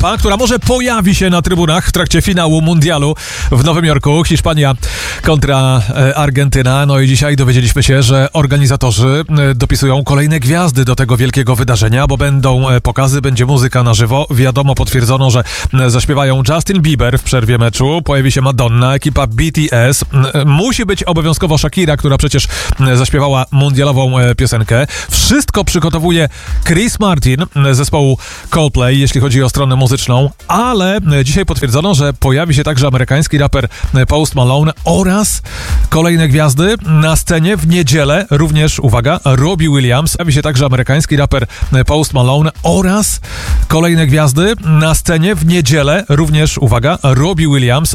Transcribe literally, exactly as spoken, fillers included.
grupa, która może pojawi się na trybunach w trakcie finału mundialu w Nowym Jorku. Hiszpania kontra e, Argentyna. No i dzisiaj dowiedzieliśmy się, że organizatorzy e, dopisują kolejne gwiazdy do tego wielkiego wydarzenia, bo będą e, pokazy, będzie muzyka na żywo. Wiadomo, potwierdzono, że e, zaśpiewają Justin Bieber w przerwie meczu, pojawi się Madonna, ekipa B T S. E, musi być obowiązkowo Shakira, która przecież e, zaśpiewała mundialową e, piosenkę. Wszystko przygotowuje Chris Martin e, zespołu Coldplay, jeśli chodzi o stronę muzyczną, ale dzisiaj potwierdzono, że pojawi się także amerykański raper Post Malone oraz kolejne gwiazdy na scenie w niedzielę, również, uwaga, Robbie Williams. Pojawi się także amerykański raper Post Malone oraz kolejne gwiazdy na scenie w niedzielę, również, uwaga, Robbie Williams.